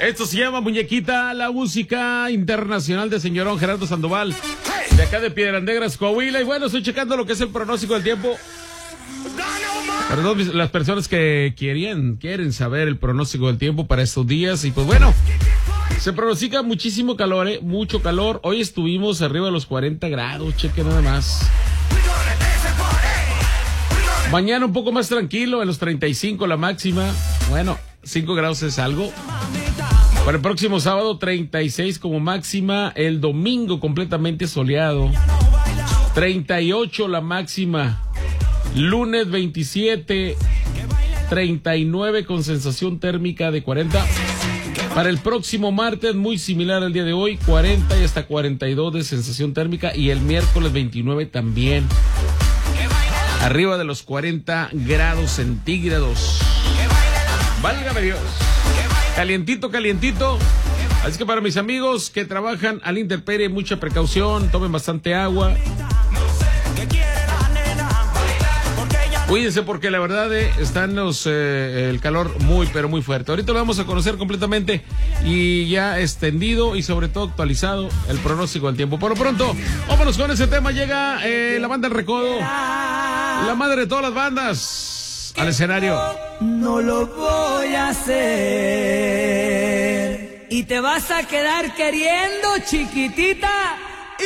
Esto se llama Muñequita, la música internacional de señorón Gerardo Sandoval, de acá de Piedras Negras, Coahuila. Y bueno, estoy checando lo que es el pronóstico del tiempo. Perdón, las personas que quieren saber el pronóstico del tiempo para estos días. Y pues bueno, se pronostica muchísimo calor, mucho calor. Hoy estuvimos arriba de los 40 grados, cheque nada más. Mañana un poco más tranquilo, en los 35 la máxima. Bueno, 5 grados es algo. Para el próximo sábado, 36 como máxima. El domingo completamente soleado. 38 la máxima. Lunes 27, 39 con sensación térmica de 40. Para el próximo martes, muy similar al día de hoy, 40 y hasta 42 de sensación térmica. Y el miércoles 29 también. Arriba de los 40 grados centígrados. Válgame Dios. Calientito, calientito. Así que para mis amigos que trabajan al intemperie, mucha precaución, tomen bastante agua. Cuídense porque la verdad están el calor muy, pero muy fuerte. Ahorita lo vamos a conocer completamente y ya extendido y sobre todo actualizado el pronóstico del tiempo. Por lo pronto, vámonos con ese tema. Llega la banda El Recodo, la madre de todas las bandas, al escenario. No lo voy a hacer y te vas a quedar queriendo, chiquitita.